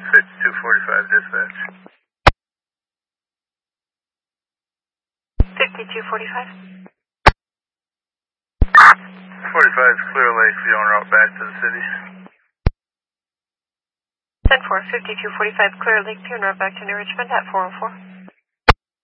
5245 dispatch. 5245. 45 Clear Lake, the en route back to the city. 10-4, 5245 Clear Lake, en route back to New Richmond at 404.